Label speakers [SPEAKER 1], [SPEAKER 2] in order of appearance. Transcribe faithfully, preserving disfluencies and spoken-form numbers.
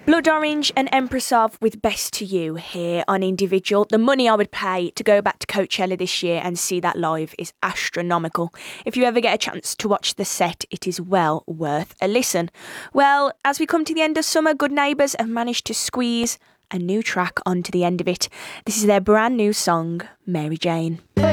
[SPEAKER 1] Blood Orange and Empress of with Best to You here on Individual. The money I would pay to go back to Coachella this year and see that live is astronomical. If you ever get a chance to watch the set, it is well worth a listen. Well, as we come to the end of summer, Good Neighbours have managed to squeeze a new track onto the end of it. This is their brand new song, Mary Jane.